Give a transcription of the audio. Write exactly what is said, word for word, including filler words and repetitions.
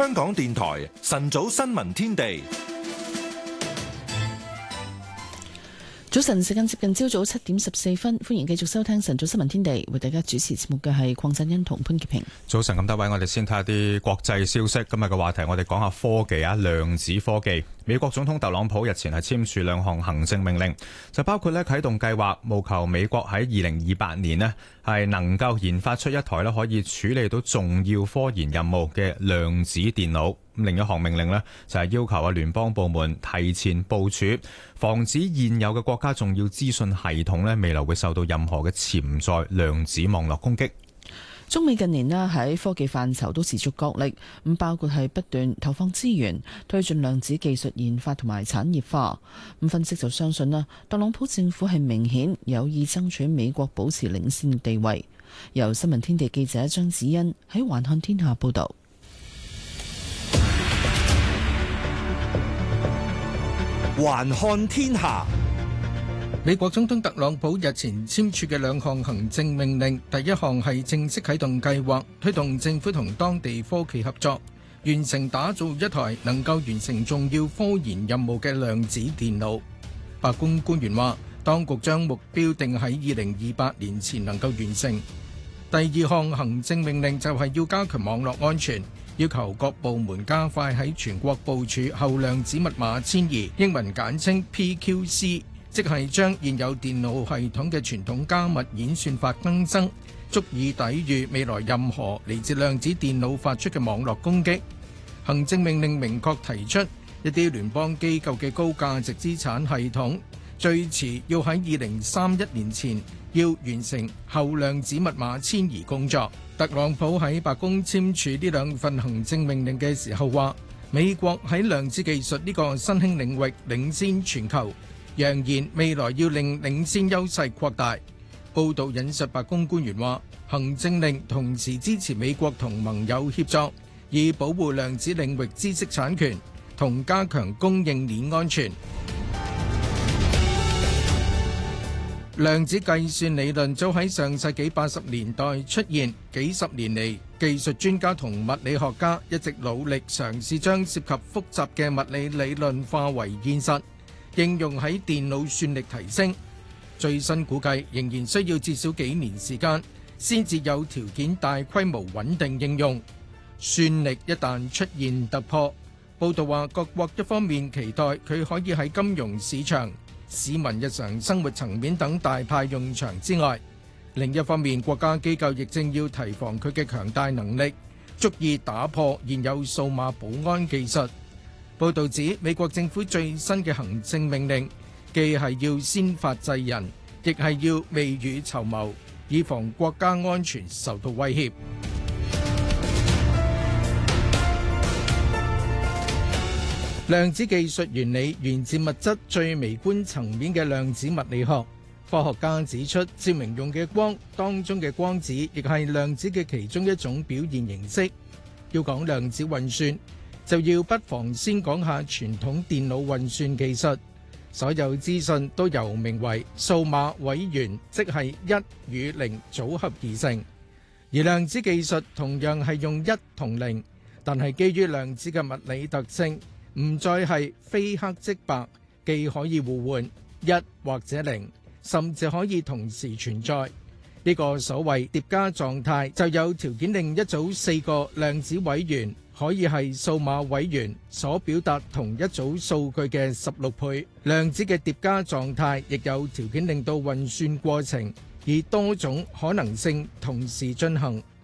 香港電台晨早新聞天地。 早晨，時間接近朝早七點十四分，歡迎繼續收聽晨早新聞天地，為大家主持節目嘅係鄺振欣同潘潔平。 早晨咁多位，我哋先睇下啲國際消息。今日嘅話題，我哋講下科技啊，量子科技。美國總統特朗普日前係簽署兩項行政命令，就包括咧啟動計劃，務求美國喺二零二八年咧係能夠研發出一台咧可以處理到重要科研任務嘅量子電腦。另一項命令呢，就係要求啊聯邦部門提前部署，防止現有嘅國家重要資訊系統呢未來會受到任何嘅潛在量子網絡攻擊。 中美近年咧喺科技範疇都持續角力，咁包括係不斷投放資源，推進量子技術研發同埋產業化。咁分析就相信啦，特朗普政府係明顯有意爭取美國保持領先地位。由新聞天地記者張子欣喺環看天下報道。 環看天下， 美國總統特朗普日前簽署嘅兩項行政命令，第一項係正式啟動計劃，推動政府同當地科技合作，完成打造一台能夠完成重要科研任務嘅量子電腦。白宮官員話，當局將目標定喺二零二八年前能夠完成。第二項行政命令就係要加強網絡安全，要求各部門加快喺全國部署後量子密碼遷移，英文簡稱 P Q C， 即係將現有電腦系統嘅傳統加密演算法更新，足以抵禦未來任何嚟自量子電腦發出嘅網絡攻擊。行政命令明確提出，一啲聯邦機構嘅高價值資產系統最遲要喺二零三一年前要完成後量子密碼遷移工作。特朗普喺白宮簽署呢兩份行政命令嘅時候話，美國喺量子技術呢個新興領域領先全球，揚言未來要令領先優勢擴大。報道引述白宮官員話，行政令同時支持美國同盟友協作，以保護量子領域知識產權同加強供應鏈安全。量子計算理論早喺上世紀八十年代出現，幾十年嚟，技術專家同物理學家一直努力嘗試將涉及複雜嘅物理理論化為現實，應用喺電腦算力提升。最新估計仍然需要至少幾年時間，先至有條件大規模穩定應用。算力一旦出現突破，報道話各國一方面期待佢可以喺金融市場、市民日常生活層面等大派用場之外，另一方面國家機構亦正要提防佢嘅強大能力，足以打破現有數碼保安技術。報導指美國政府最新嘅行政命令，既係要先發制人，亦係要未雨綢繆，以防國家安全受到威脅。量子技術原理源自物質最微觀層面嘅量子物理學。科學家指出，照明用嘅光當中嘅光子，亦係量子嘅其中一種表現形式。要講量子運算，就要不妨先講下傳統電腦運算技術。所有資訊都由名為數碼位元，即係一與零組合而成。而量子技術同樣係用一同零，但係基於量子嘅物理特性，唔再係非黑即白，既可以互換一或者零，甚至可以同時存在。呢個所謂疊加狀態，就有條件令一組四個量子位元可以係數碼位元所表達同一組數據嘅十六倍。量子嘅疊加狀態亦有條件令到運算過程以多種可能性同時進行。